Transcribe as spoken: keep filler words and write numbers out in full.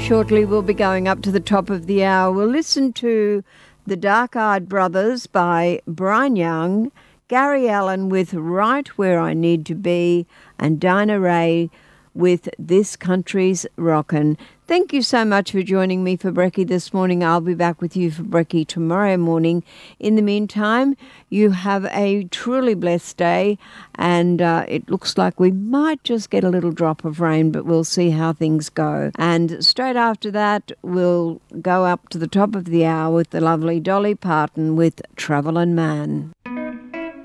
Shortly we'll be going up to the top of the hour. We'll listen to The Dark Eyed Brothers by Brian Young, Gary Allan with Right Where I Need to Be, and Dinah Ray with This Country's Rockin'. Thank you so much for joining me for Brekkie this morning. I'll be back with you for Brekkie tomorrow morning. In the meantime, you have a truly blessed day, and uh, it looks like we might just get a little drop of rain, but we'll see how things go. And straight after that, we'll go up to the top of the hour with the lovely Dolly Parton with Travelin' Man.